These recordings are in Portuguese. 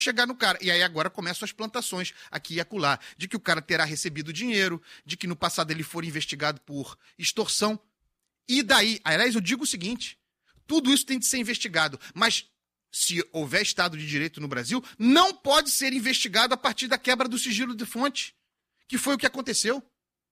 chegar no cara. E aí agora começam as plantações aqui e acolá, de que o cara terá recebido dinheiro, de que no passado ele for investigado por extorsão. E daí, aliás, eu digo o seguinte, tudo isso tem de ser investigado, mas se houver Estado de Direito no Brasil, não pode ser investigado a partir da quebra do sigilo de fonte, que foi o que aconteceu.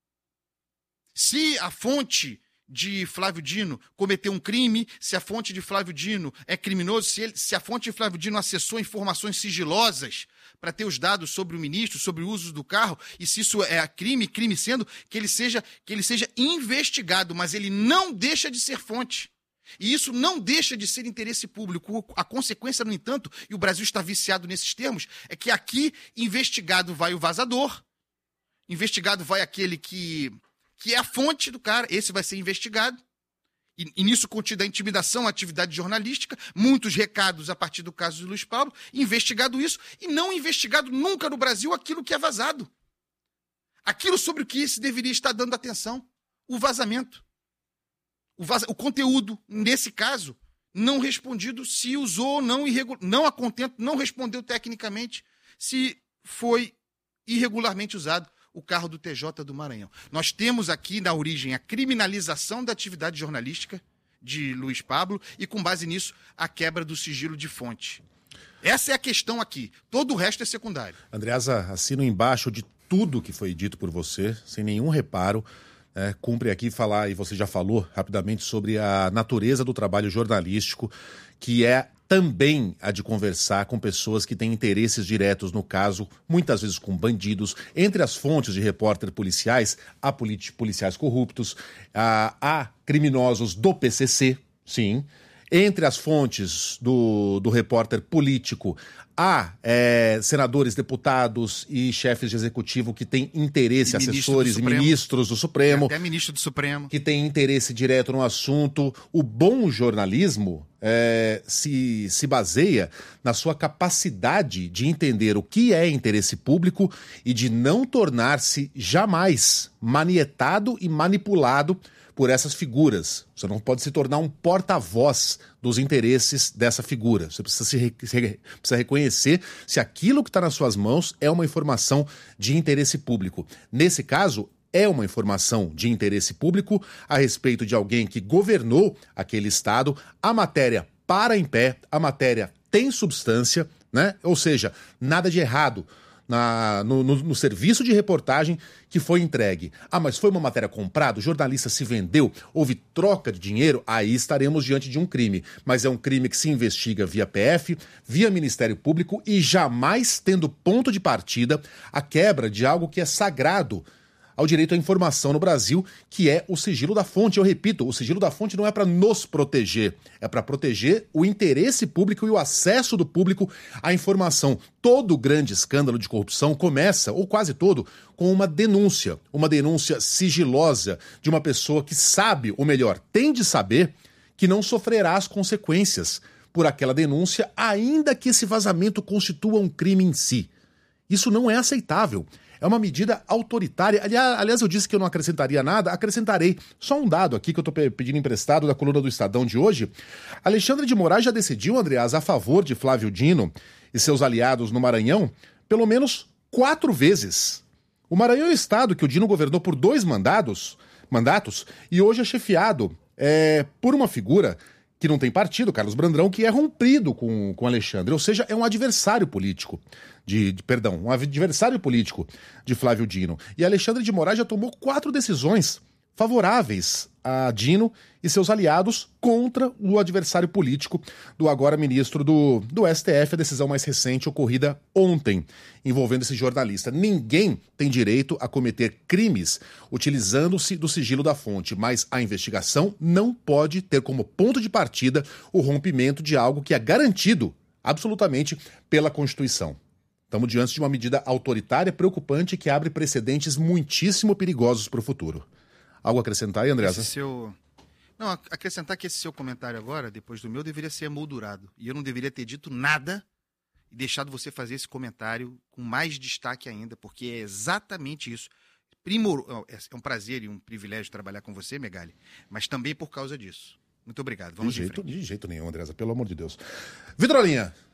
Se a fonte de Flávio Dino cometeu um crime, se a fonte de Flávio Dino é criminoso, se a fonte de Flávio Dino acessou informações sigilosas para ter os dados sobre o ministro, sobre o uso do carro, e se isso é crime sendo que ele seja investigado, mas ele não deixa de ser fonte. E isso não deixa de ser interesse público. A consequência, no entanto, e o Brasil está viciado nesses termos, é que aqui investigado vai o vazador, investigado vai aquele que é a fonte do cara, esse vai ser investigado. E nisso contida a intimidação, a atividade jornalística, muitos recados a partir do caso de Luiz Paulo, investigado isso, e não investigado nunca no Brasil aquilo que é vazado. Aquilo sobre o que se deveria estar dando atenção, o vazamento. O conteúdo, nesse caso, não respondido se usou ou não, não a contento, não respondeu tecnicamente se foi irregularmente usado o carro do TJ do Maranhão. Nós temos aqui na origem a criminalização da atividade jornalística de Luiz Pablo e, com base nisso, a quebra do sigilo de fonte. Essa é a questão aqui. Todo o resto é secundário. Andreasa, assino embaixo de tudo que foi dito por você, sem nenhum reparo. Cumpre aqui falar, e você já falou rapidamente, sobre a natureza do trabalho jornalístico, que é também a de conversar com pessoas que têm interesses diretos no caso, muitas vezes com bandidos. Entre as fontes de repórter policiais, há policiais corruptos, há criminosos do PCC, sim. Entre as fontes do repórter político, há senadores, deputados e chefes de executivo que têm interesse, assessores e ministros do Supremo. Até ministro do Supremo. Que têm interesse direto no assunto. O bom jornalismo se baseia na sua capacidade de entender o que é interesse público e de não tornar-se jamais manietado e manipulado por essas figuras. Você não pode se tornar um porta-voz dos interesses dessa figura. Você precisa reconhecer se aquilo que está nas suas mãos é uma informação de interesse público. Nesse caso, é uma informação de interesse público a respeito de alguém que governou aquele estado. A matéria para em pé, a matéria tem substância, né? Ou seja, nada de errado no serviço de reportagem que foi entregue. Mas foi uma matéria comprada, o jornalista se vendeu, houve troca de dinheiro, aí estaremos diante de um crime. Mas é um crime que se investiga via PF, via Ministério Público e jamais tendo ponto de partida a quebra de algo que é sagrado ao direito à informação no Brasil, que é o sigilo da fonte. Eu repito, o sigilo da fonte não é para nos proteger, é para proteger o interesse público e o acesso do público à informação. Todo grande escândalo de corrupção começa, ou quase todo, com uma denúncia sigilosa de uma pessoa que sabe, ou melhor, tem de saber, que não sofrerá as consequências por aquela denúncia, ainda que esse vazamento constitua um crime em si. Isso não é aceitável. É uma medida autoritária. Aliás, eu disse que eu não acrescentaria nada, acrescentarei. Só um dado aqui que eu estou pedindo emprestado da coluna do Estadão de hoje. Alexandre de Moraes já decidiu, Andreas, a favor de Flávio Dino e seus aliados no Maranhão, pelo menos 4 vezes. O Maranhão é o estado que o Dino governou por 2 mandatos e hoje é chefiado por uma figura que não tem partido, Carlos Brandão, que é rompido com Alexandre, ou seja, é um adversário político um adversário político de Flávio Dino. E Alexandre de Moraes já tomou 4 decisões favoráveis a Dino e seus aliados contra o adversário político do agora ministro do STF, a decisão mais recente ocorrida ontem, envolvendo esse jornalista. Ninguém tem direito a cometer crimes utilizando-se do sigilo da fonte, mas a investigação não pode ter como ponto de partida o rompimento de algo que é garantido absolutamente pela Constituição. Estamos diante de uma medida autoritária, preocupante, que abre precedentes muitíssimo perigosos para o futuro. Algo a acrescentar aí, Andreasa? Não, acrescentar que esse seu comentário agora, depois do meu, deveria ser emoldurado. E eu não deveria ter dito nada e deixado você fazer esse comentário com mais destaque ainda, porque é exatamente isso. É um prazer e um privilégio trabalhar com você, Megali, mas também por causa disso. Muito obrigado. Vamos de jeito nenhum, Andreasa, pelo amor de Deus. Vitrolinha!